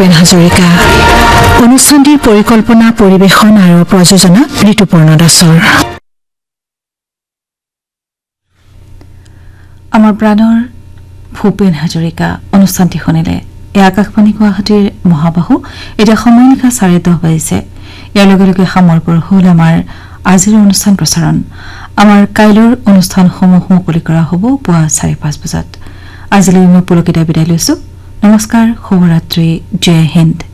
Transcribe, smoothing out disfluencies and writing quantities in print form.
ভূপেন হাজৰিকা অনুষ্ঠানটিৰ পৰিকল্পনা পৰিবেশন আৰু প্ৰযোজনা ঋতুপৰ্ণ দাসৰ আমাৰ প্ৰাণৰ ভূপেন হাজৰিকা অনুষ্ঠানটি শুনিলে এই আকাশবাণী গুৱাহাটীৰ মহাবাহু এতিয়া সময় নিশা 10:30 বাজিছে ইয়াৰ লগে লগে সামৰিবৰ হ'ল আমাৰ আজিৰ অনুষ্ঠান প্ৰচাৰণ আমাৰ কাইলৰ অনুষ্ঠানসমূহ মুকলি কৰা হ'ব পুৱা 5:30 বজাত আজিলৈ মই পুলকিতা বিদায় লৈছো নমস্কাৰ শুভৰাত্ৰি জয় হিন্দ